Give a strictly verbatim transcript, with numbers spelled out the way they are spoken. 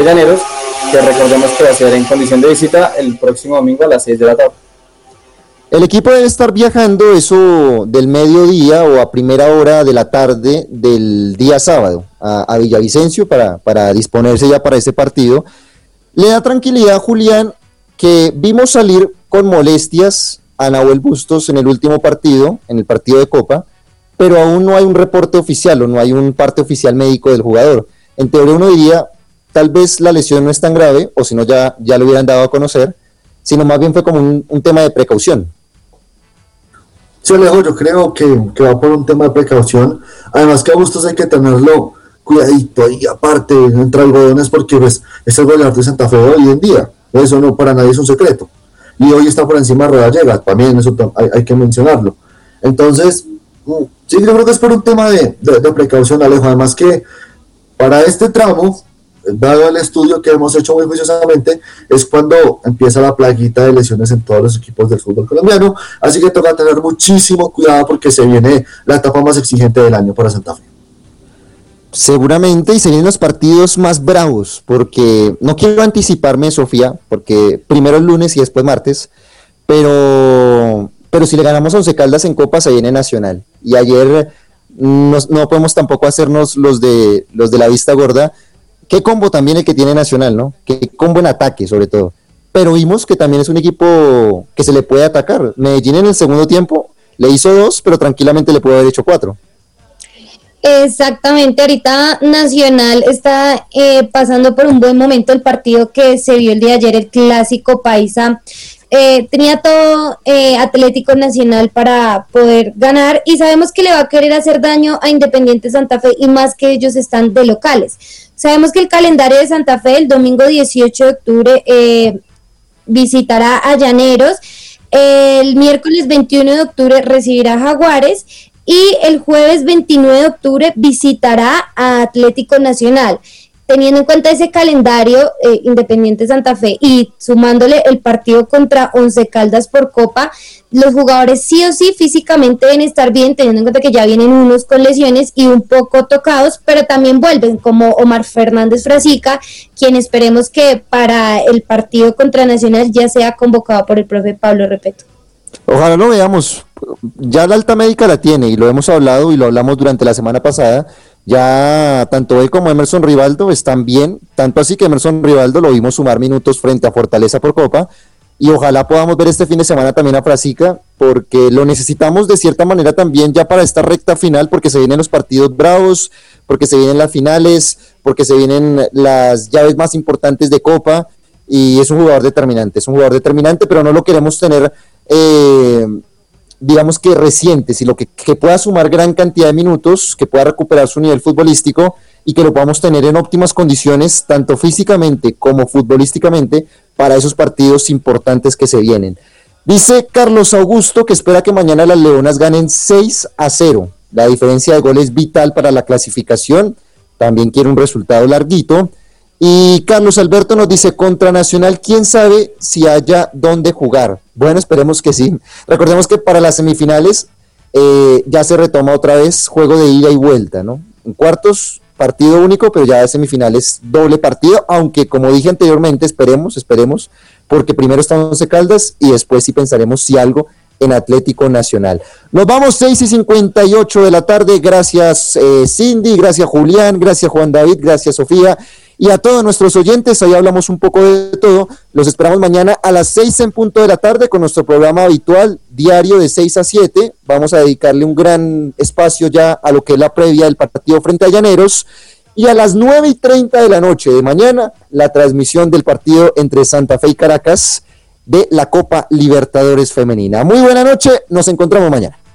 Llaneros, que recordemos que va a ser en condición de visita el próximo domingo a las seis de la tarde. El equipo debe estar viajando eso del mediodía o a primera hora de la tarde del día sábado a, a Villavicencio para, para disponerse ya para ese partido. Le da tranquilidad, Julián, que vimos salir con molestias a Nahuel Bustos en el último partido, en el partido de Copa, pero aún no hay un reporte oficial o no hay un parte oficial médico del jugador. En teoría uno diría, tal vez la lesión no es tan grave, o si no ya, ya lo hubieran dado a conocer, sino más bien fue como un, un tema de precaución. Sí, Alejo, yo creo que, que va por un tema de precaución. Además que a Bustos hay que tenerlo cuidadito y aparte entre algodones porque pues, es el goleador de Santa Fe hoy en día. Eso no para nadie es un secreto. Y hoy está por encima de Rodallega, también eso hay, hay que mencionarlo. Entonces, sí, yo creo que es por un tema de, de, de precaución, Alejo. Además que para este tramo, dado el estudio que hemos hecho muy juiciosamente, es cuando empieza la plaguita de lesiones en todos los equipos del fútbol colombiano. Así que toca tener muchísimo cuidado porque se viene la etapa más exigente del año para Santa Fe. Seguramente, y se vienen los partidos más bravos, porque no quiero anticiparme, Sofía, porque primero el lunes y después martes, pero, pero si le ganamos a Once Caldas en Copa se viene Nacional, y ayer no, no podemos tampoco hacernos los de, los de la vista gorda. Qué combo también el que tiene Nacional, ¿no? Qué combo en ataque, sobre todo, pero vimos que también es un equipo que se le puede atacar. Medellín en el segundo tiempo le hizo dos, pero tranquilamente le pudo haber hecho cuatro. Exactamente, ahorita Nacional está eh, pasando por un buen momento. El partido que se vio el día de ayer, el clásico paisa, eh, tenía todo eh, Atlético Nacional para poder ganar y sabemos que le va a querer hacer daño a Independiente Santa Fe y más que ellos están de locales. Sabemos que el calendario de Santa Fe el domingo dieciocho de octubre eh, visitará a Llaneros, el miércoles veintiuno de octubre recibirá a Jaguares y el jueves veintinueve de octubre visitará a Atlético Nacional. Teniendo en cuenta ese calendario, eh, Independiente Santa Fe y sumándole el partido contra Once Caldas por Copa, los jugadores sí o sí físicamente deben estar bien, teniendo en cuenta que ya vienen unos con lesiones y un poco tocados, pero también vuelven, como Omar Fernández Frasica, quien esperemos que para el partido contra Nacional ya sea convocado por el profe Pablo Repeto. Ojalá lo veamos. Ya la alta médica la tiene y lo hemos hablado y lo hablamos durante la semana pasada. Ya tanto él como Emerson Rivaldo están bien, tanto así que Emerson Rivaldo lo vimos sumar minutos frente a Fortaleza por Copa y ojalá podamos ver este fin de semana también a Frasica porque lo necesitamos de cierta manera también ya para esta recta final porque se vienen los partidos bravos, porque se vienen las finales, porque se vienen las llaves más importantes de Copa y es un jugador determinante, es un jugador determinante pero no lo queremos tener eh, digamos que reciente, sino que, que pueda sumar gran cantidad de minutos, que pueda recuperar su nivel futbolístico y que lo podamos tener en óptimas condiciones, tanto físicamente como futbolísticamente, para esos partidos importantes que se vienen. Dice Carlos Augusto que espera que mañana las Leonas ganen seis a cero. La diferencia de gol es vital para la clasificación, también quiere un resultado larguito. Y Carlos Alberto nos dice, contra Nacional, ¿quién sabe si haya dónde jugar? Bueno, esperemos que sí. Recordemos que para las semifinales eh, ya se retoma otra vez juego de ida y vuelta, ¿no? En cuartos, partido único, pero ya de semifinales doble partido, aunque como dije anteriormente, esperemos, esperemos, porque primero está Once Caldas y después sí pensaremos si algo en Atlético Nacional. Nos vamos seis y cincuenta y ocho de la tarde, gracias eh, Cindy, gracias Julián, gracias Juan David, gracias Sofía, y a todos nuestros oyentes, ahí hablamos un poco de todo. Los esperamos mañana a las seis en punto de la tarde con nuestro programa habitual, diario de seis a siete. Vamos a dedicarle un gran espacio ya a lo que es la previa del partido frente a Llaneros. Y a las nueve y treinta de la noche de mañana, la transmisión del partido entre Santa Fe y Caracas de la Copa Libertadores Femenina. Muy buena noche, nos encontramos mañana.